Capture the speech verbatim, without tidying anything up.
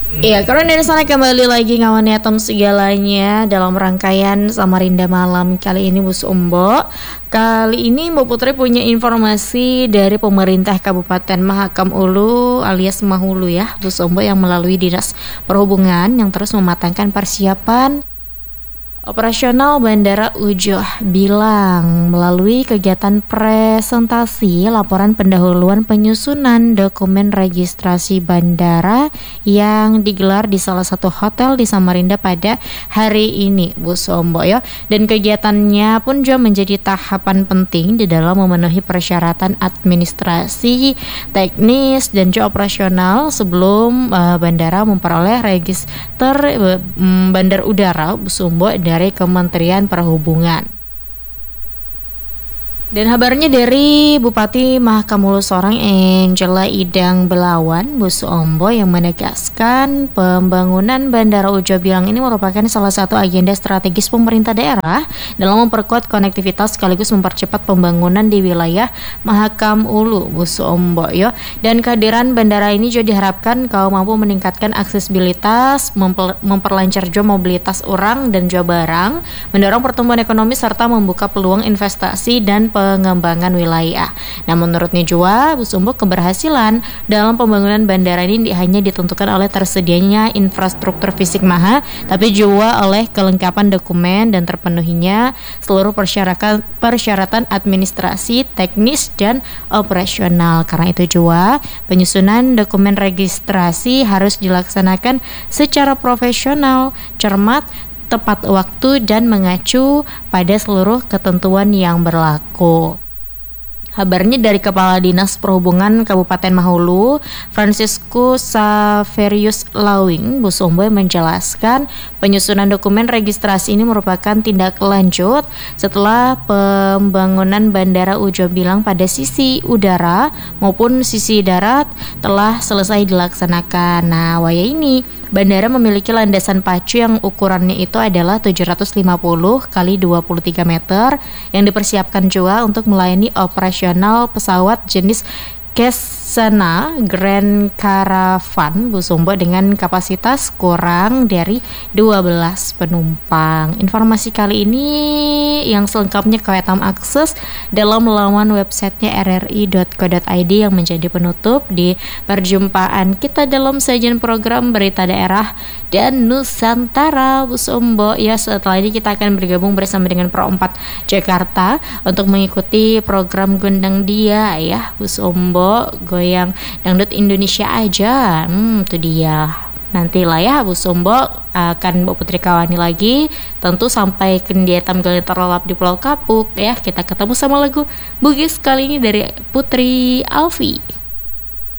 Iya, karena dari sana kembali lagi ngawan atom segalanya dalam rangkaian Samarinda Malam kali ini Bu Sumbo. Kali ini Mbak Putri punya informasi dari pemerintah Kabupaten Mahakam Ulu alias Mahulu ya Bu Sumbo, yang melalui Dinas Perhubungan yang terus mematangkan persiapan operasional Bandara Ujo Bilang melalui kegiatan presentasi laporan pendahuluan penyusunan dokumen registrasi bandara yang digelar di salah satu hotel di Samarinda pada hari ini Bu Sombo ya. Dan kegiatannya pun juga menjadi tahapan penting di dalam memenuhi persyaratan administrasi, teknis dan juga operasional sebelum uh, bandara memperoleh register uh, bandar udara Bu Sombo dari Kementerian Perhubungan. Dan kabarnya dari Bupati Mahakam Ulu Sorong Angela Idang Belawan Bu Sombo yang menegaskan pembangunan Bandara Ujo Bilang ini merupakan salah satu agenda strategis pemerintah daerah dalam memperkuat konektivitas sekaligus mempercepat pembangunan di wilayah Mahakam Ulu Bu Sombo ya. Dan kehadiran bandara ini juga diharapkan kau mampu meningkatkan aksesibilitas, memper, memperlancar juga mobilitas orang dan juga barang, mendorong pertumbuhan ekonomi serta membuka peluang investasi dan pengembangan wilayah. Nah, menurutnya juga Bu Sumbo, keberhasilan dalam pembangunan bandara ini hanya ditentukan oleh tersedianya infrastruktur fisik maha, tapi juga oleh kelengkapan dokumen dan terpenuhinya seluruh persyaratan persyaratan administrasi, teknis dan operasional. Karena itu juga penyusunan dokumen registrasi harus dilaksanakan secara profesional, cermat, tepat waktu dan mengacu pada seluruh ketentuan yang berlaku. Kabarnya dari Kepala Dinas Perhubungan Kabupaten Mahulu, Francisco Saverius Lawing Bu Sombo, menjelaskan penyusunan dokumen registrasi ini merupakan tindak lanjut setelah pembangunan Bandara Ujo Bilang pada sisi udara maupun sisi darat telah selesai dilaksanakan. Nah, waya ini bandara memiliki landasan pacu yang ukurannya itu adalah tujuh ratus lima puluh kali dua puluh tiga meter yang dipersiapkan juga untuk melayani operasional pesawat jenis Cessna Grand Caravan Bu Sombo dengan kapasitas kurang dari dua belas penumpang. Informasi kali ini yang selengkapnya kalian akses dalam laman websitenya r r i dot co dot i d yang menjadi penutup di perjumpaan kita dalam sajian program Berita Daerah dan Nusantara Bu Sombo ya. Setelah ini kita akan bergabung bersama dengan Pro empat Jakarta untuk mengikuti program Gondang Dia ya Bu Sombo, goyang dangdut Indonesia aja. Hmm, itu dia. Nantilah ya Bu Sombo akan Mbak Putri kawani lagi, tentu sampai kendiatam gali terlelap di Pulau Kapuk ya. Kita ketemu sama lagu Bugis kali ini dari Putri Alfi.